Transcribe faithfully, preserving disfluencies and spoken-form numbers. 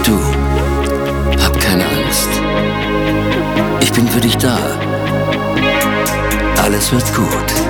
Du, hab keine Angst. Ich bin für dich da. Alles wird gut.